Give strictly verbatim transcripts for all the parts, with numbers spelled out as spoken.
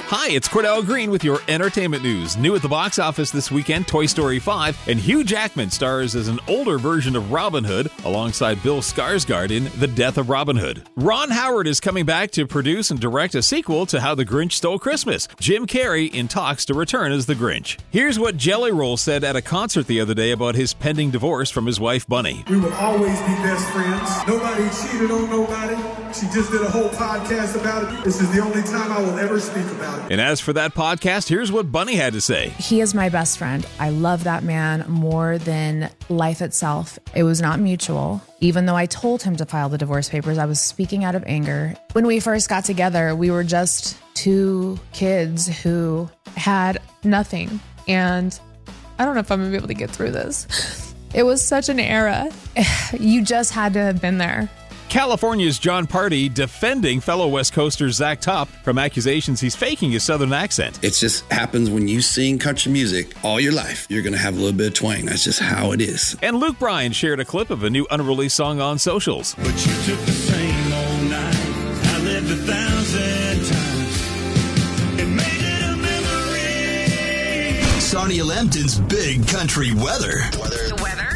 Hi, it's Cordell Green with your entertainment news. New at the box office this weekend, Toy Story five, and Hugh Jackman stars as an older version of Robin Hood alongside Bill Skarsgård in The Death of Robin Hood. Ron Howard is coming back to produce and direct a sequel to How the Grinch Stole Christmas. Jim Carrey in talks to return as the Grinch. Here's what Jelly Roll said at a concert the other day about his pending divorce from his wife, Bunny. We will always be best friends. Nobody cheated on nobody. She just did a whole podcast about it. This is the only time I will ever speak about it. And as for that podcast, here's what Bunny had to say. He is my best friend. I love that man more than life itself. It was not mutual. Even though I told him to file the divorce papers, I was speaking out of anger. When we first got together, we were just two kids who had nothing. And I don't know if I'm going to be able to get through this. It was such an era. You just had to have been there. California's John Party defending fellow West Coaster Zach Top from accusations he's faking his southern accent. It just happens when you sing country music all your life. You're going to have a little bit of twang. That's just how it is. And Luke Bryan shared a clip of a new unreleased song on socials. But you took the same old night. I lived a thousand times and made it a memory. Sarnia Lambton's Big Country Weather. Weather. The weather.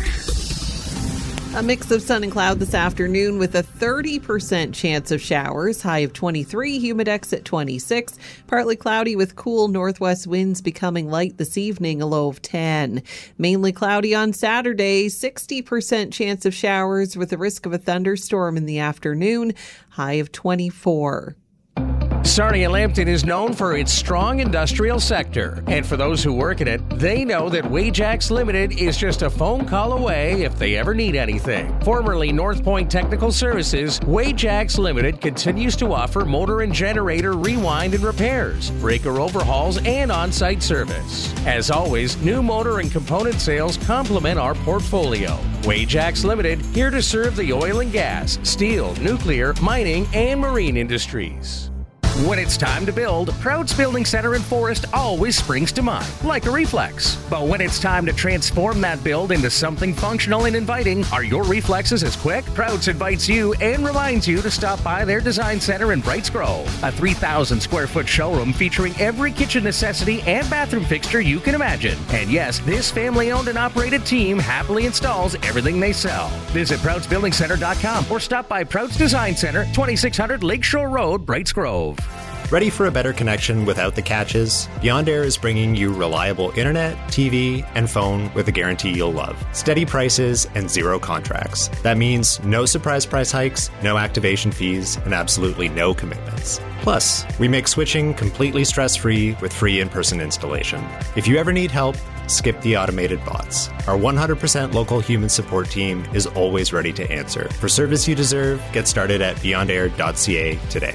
A mix of sun and cloud this afternoon with a thirty percent chance of showers, high of twenty-three, humidex at twenty-six. Partly cloudy with cool northwest winds becoming light this evening, a low of ten. Mainly cloudy on Saturday, sixty percent chance of showers with the risk of a thunderstorm in the afternoon, high of twenty-four. Sarnia Lambton is known for its strong industrial sector. And for those who work in it, they know that Wajax Limited is just a phone call away if they ever need anything. Formerly North Point Technical Services, Wajax Limited continues to offer motor and generator rewind and repairs, breaker overhauls, and on-site service. As always, new motor and component sales complement our portfolio. Wajax Limited, here to serve the oil and gas, steel, nuclear, mining, and marine industries. When it's time to build, Prouts Building Center in Forest always springs to mind, like a reflex. But when it's time to transform that build into something functional and inviting, are your reflexes as quick? Prouts invites you and reminds you to stop by their design center in Brights Grove, a three thousand square foot showroom featuring every kitchen necessity and bathroom fixture you can imagine. And yes, this family-owned and operated team happily installs everything they sell. Visit Prouts Building Center dot com or stop by Prouts Design Center, twenty-six hundred Lakeshore Road, Brights Grove. Ready for a better connection without the catches? Beyond Air is bringing you reliable internet, T V, and phone with a guarantee you'll love. Steady prices and zero contracts. That means no surprise price hikes, no activation fees, and absolutely no commitments. Plus, we make switching completely stress-free with free in-person installation. If you ever need help, skip the automated bots. Our one hundred percent local human support team is always ready to answer. For service you deserve, get started at beyond air dot c a today.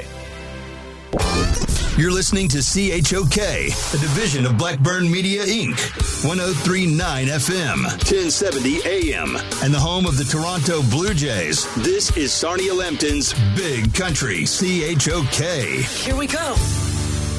You're listening to C H O K, a division of Blackburn Media, Incorporated, one oh three point nine F M, ten seventy A M, and the home of the Toronto Blue Jays. This is Sarnia Lambton's Big Country, C H O K. Here we go.